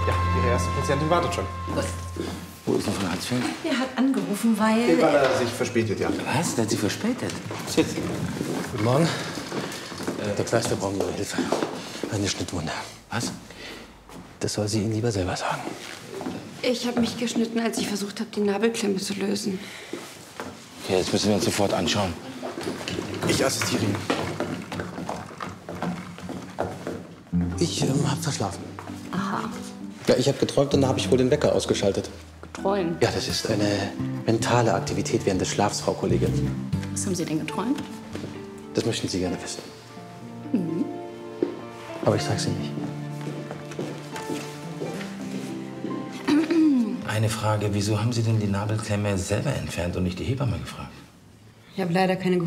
Ja, Ihre erste Patientin wartet schon. Wo ist noch von Hansfeld? Er hat angerufen, weil... Weil er sich verspätet, ja. Was? Der hat sich verspätet? Shit. Guten Morgen. Der Kleister braucht Ihre Hilfe. Eine Schnittwunde. Was? Das soll sie Ihnen lieber selber sagen. Ich habe mich geschnitten, als ich versucht habe, die Nabelklemme zu lösen. Okay, jetzt müssen wir uns sofort anschauen. Ich assistiere Ihnen. Ich habe verschlafen. Aha. Ja, ich habe geträumt und dann habe ich wohl den Wecker ausgeschaltet. Geträumt? Ja, das ist eine mentale Aktivität während des Schlafs, Frau Kollegin. Was haben Sie denn geträumt? Das möchten Sie gerne wissen. Aber ich sag's Ihnen nicht. Eine Frage, wieso haben Sie denn die Nabelklemme selber entfernt und nicht die Hebamme gefragt? Ich habe leider keine